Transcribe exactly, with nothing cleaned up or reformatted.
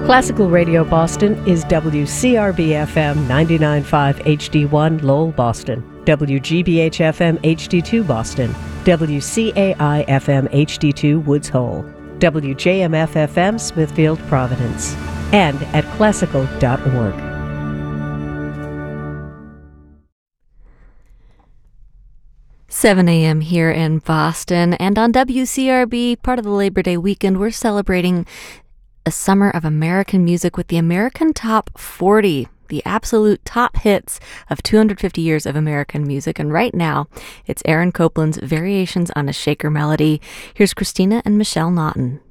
Classical Radio Boston is W C R B F M ninety-nine point five H D one Lowell, Boston, W G B H F M H D two Boston, W C A I F M H D two Woods Hole, W J M F F M Smithfield, Providence, and at classical dot org. seven a.m. here in Boston, and on W C R B, part of the Labor Day weekend, we're celebrating a summer of American music with the American Top forty, the absolute top hits of two hundred fifty years of American music. And right now, it's Aaron Copland's Variations on a Shaker Melody. Here's Christina and Michelle Naughton.